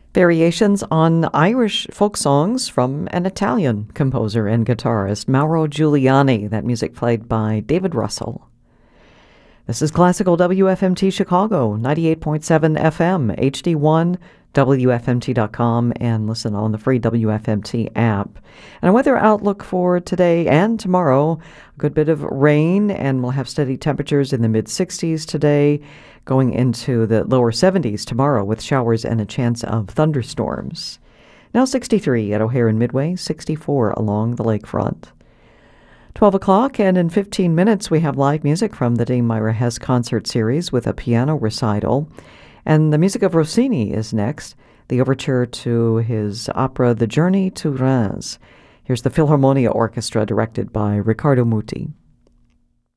Variations on Irish folk songs from an Italian composer and guitarist, Mauro Giuliani. That music played by David Russell. This is Classical WFMT Chicago, 98.7 FM, HD1, WFMT.com, and listen on the free WFMT app. And a weather outlook for today and tomorrow, a good bit of rain, and we'll have steady temperatures in the mid-60s today, going into the lower 70s tomorrow with showers and a chance of thunderstorms. Now 63 at O'Hare and Midway, 64 along the lakefront. 12 o'clock, and in 15 minutes we have live music from the Dame Myra Hess concert series with a piano recital. And the music of Rossini is next, the overture to his opera The Journey to Reims. Here's the Philharmonia Orchestra directed by Riccardo Muti.